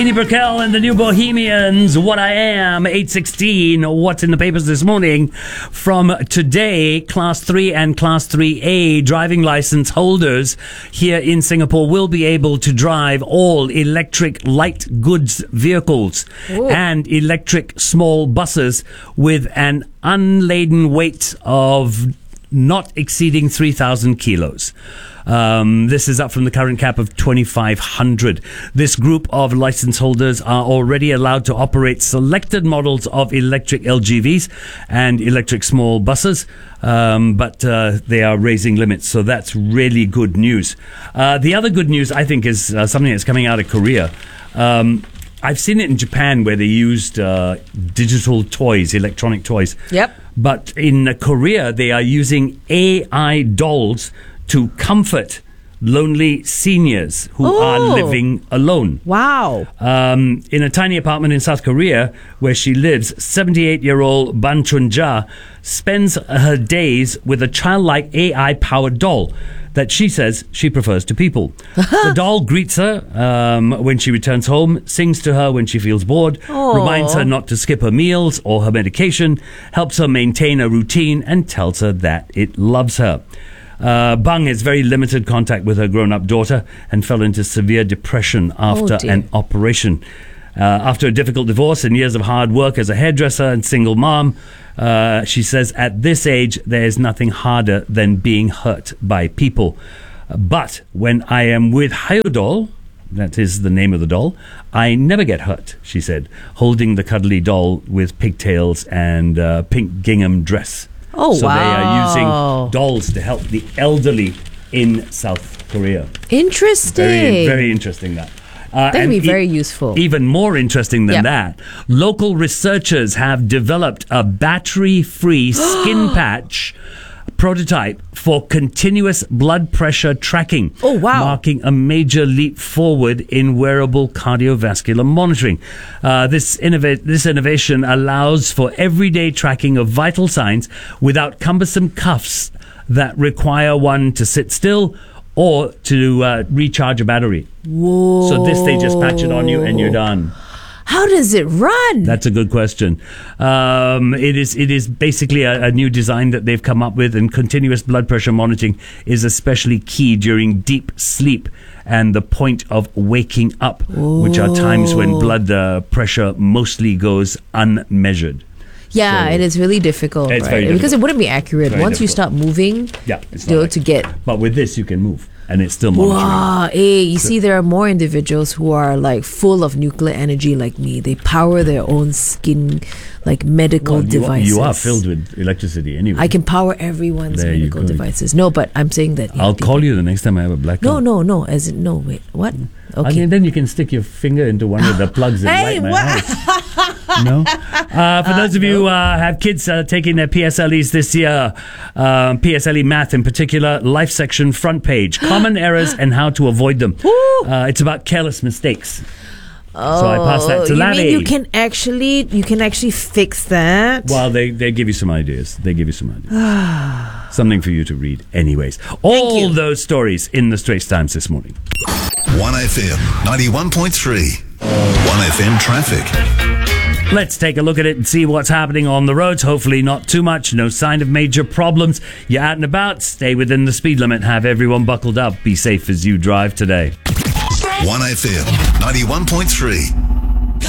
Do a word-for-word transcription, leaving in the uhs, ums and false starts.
Heaney Brickell and the New Bohemians, What I Am, eight sixteen. What's in the papers this morning? From today, Class three and Class three A driving license holders here in Singapore will be able to drive all electric light goods vehicles Ooh. and electric small buses with an unladen weight of not exceeding three thousand kilos. Um, this is up from the current cap of twenty-five hundred. This group of license holders are already allowed to operate selected models of electric L G Vs and electric small buses, um, but uh, they are raising limits, so that's really good news. Uh, the other good news, I think, is uh, something that's coming out of Korea. Um, I've seen it in Japan where they used uh, digital toys, electronic toys. Yep. But in uh, Korea, they are using A I dolls to comfort lonely seniors who oh. are living alone. Wow. Um, in a tiny apartment in South Korea where she lives, seventy-eight-year-old Ban Chun-ja spends her days with a childlike A I-powered doll that she says she prefers to people. The doll greets her um, when she returns home, sings to her when she feels bored, Aww. reminds her not to skip her meals or her medication, helps her maintain a routine, and tells her that it loves her. Uh, Bang has very limited contact with her grown-up daughter and fell into severe depression after oh an operation. Uh, after a difficult divorce and years of hard work as a hairdresser and single mom, uh, she says at this age there is nothing harder than being hurt by people. Uh, but when I am with Hyodol, that is the name of the doll, I never get hurt, she said, holding the cuddly doll with pigtails and uh, pink gingham dress. Oh, so wow. they are using dolls to help the elderly in South Korea. Interesting. Very, very interesting that. Uh, that would be e- very useful. Even more interesting than Yep. that, local researchers have developed a battery-free skin patch prototype for continuous blood pressure tracking. Oh, wow. Marking a major leap forward in wearable cardiovascular monitoring. Uh, this, innov- this innovation allows for everyday tracking of vital signs without cumbersome cuffs that require one to sit still or to uh, recharge a battery. Whoa. So this, they just patch it on you and you're done. How does it run? That's a good question. Um, it is it is basically a, a new design that they've come up with, and continuous blood pressure monitoring is especially key during deep sleep and the point of waking up, Ooh. which are times when blood uh, pressure mostly goes unmeasured. Yeah, So it is really difficult, it's right? very Because difficult. it wouldn't be accurate Very once you difficult. start moving. Yeah, it's you not know, like- to get. But with this, you can move, and it's still monitoring. Wow, hey, you see, there are more individuals who are like full of nuclear energy like me. They power their own skin, like medical Well, you, are, devices. you are filled with electricity anyway. I can power everyone's There you medical go. devices. No, but I'm saying that. I'll call you the next time I have a blackout. No, no, no. As in, no, wait, what? I Okay. mean, then you can stick your finger into one of the plugs and Hey, light my what? house. No? Uh, for those of you who uh, have kids uh, taking their P S L Es this year, um, P S L E Math in particular, life section front page, common errors and how to avoid them. Uh, it's about careless mistakes. Oh, so I passed that to you Lavi. mean you can actually you can actually fix that? Well, they, they give you some ideas. They give you some ideas. Something for you to read anyways. All you. those stories in the Straits Times this morning. one F M ninety-one point three. one F M traffic. Let's take a look at it and see what's happening on the roads. Hopefully not too much. No sign of major problems. You're out and about. Stay within the speed limit. Have everyone buckled up. Be safe as you drive today. one F M ninety-one point three.